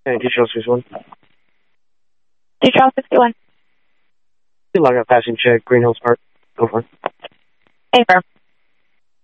Hey, Detroit 61. Detroit 61. You log out passing check, Green Hills Park. Go for it. Hey, firm.